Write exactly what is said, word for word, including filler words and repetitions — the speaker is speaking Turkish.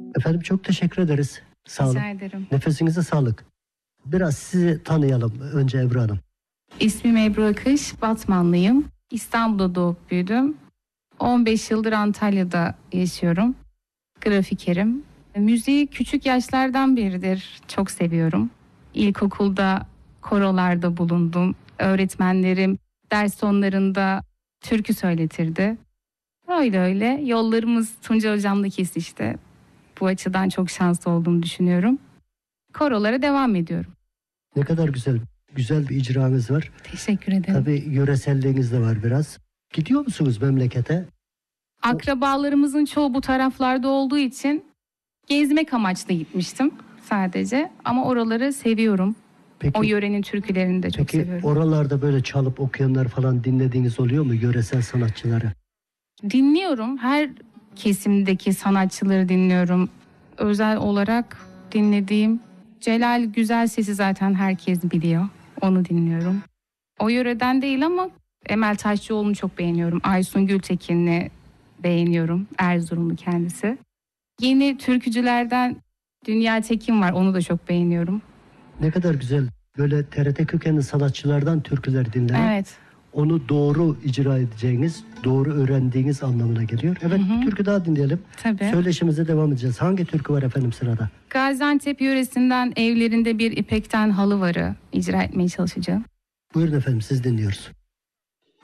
Efendim çok teşekkür ederiz. Sağ olun. Rica ederim. Nefesinize sağlık. Biraz sizi tanıyalım önce Ebru Hanım. İsmim Ebru Akış, Batmanlıyım. İstanbul'da doğup büyüdüm. on beş yıldır Antalya'da yaşıyorum. Grafikerim. Müziği küçük yaşlardan beridir çok seviyorum. İlkokulda korolarda bulundum. Öğretmenlerim ders sonlarında türkü söyletirdi. Öyle öyle yollarımız Tunca Hocam'la kesişti. Bu açıdan çok şanslı olduğumu düşünüyorum. Korolara devam ediyorum. Ne kadar güzel, güzel bir icranız var. Teşekkür ederim. Tabii yöreselliğiniz de var biraz. Gidiyor musunuz memlekete? Akrabalarımızın çoğu bu taraflarda olduğu için gezmek amaçlı gitmiştim sadece. Ama oraları seviyorum. Peki, O yörenin türkülerini de çok peki seviyorum. oralarda böyle çalıp okuyanlar falan dinlediğiniz oluyor mu? Yöresel sanatçıları. Dinliyorum. Her kesimdeki sanatçıları dinliyorum. Özel olarak dinlediğim Celal Güzelses'i zaten herkes biliyor. Onu dinliyorum. O yöreden değil ama Emel Taşçıoğlu'nu çok beğeniyorum. Aysun Gültekin'i beğeniyorum. Erzurumlu kendisi. Yeni türkücülerden Dünya Tekin var. Onu da çok beğeniyorum. Ne kadar güzel. Böyle T R T kökenli sanatçılardan türküler dinlemek. Evet. Onu doğru icra edeceğiniz, doğru öğrendiğiniz anlamına geliyor. Evet, Hı hı. bir türkü daha dinleyelim. Tabii. Söyleşimize devam edeceğiz. Hangi türkü var efendim sırada? Gaziantep yöresinden Evlerinde Bir İpekten Halı Var'ı icra etmeye çalışacağım. Buyurun efendim, siz dinliyoruz.